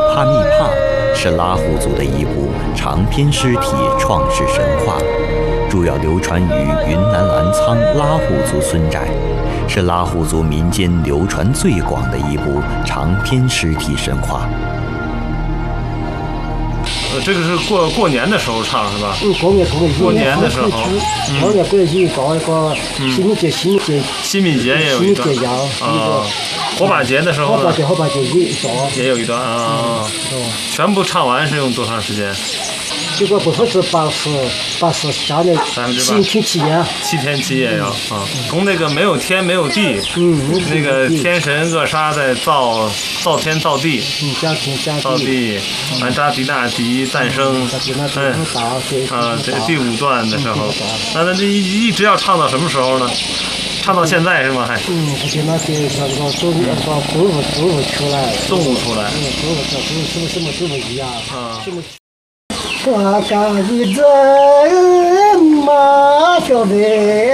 帕密帕是拉祜族的一部长篇诗体创世神话，主要流传于云南澜沧拉祜族村寨，是拉祜族民间流传最广的一部长篇诗体神话。 这个是过年的时候唱是吧？ 过年的时候， 过年过去搞一个新民节也有一段啊。火把节的时候呢， 火把节也有一段啊。全部唱完是用多长时间？ 结果80%下来7天7夜 ，7天7夜要啊。从那个没有天没有地，那个天神扼杀在造天造地，造地，完扎迪那迪诞生，这第5段的时候，那一直要唱到什么时候呢？唱到现在是吗？还？ 就那些像这个中午出来。 中午出来。 中午一样。 啊。 我家一阵马小妹。